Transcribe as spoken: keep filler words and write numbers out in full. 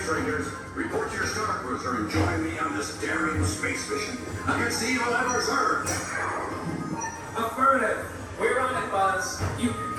Rangers. Report to your star cruiser and join me on this daring space mission against the evil Emperor Zurg. Affirmative. We're on it, Buzz. You